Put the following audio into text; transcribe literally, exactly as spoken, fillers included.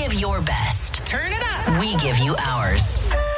give your best. Turn it up. We give you ours.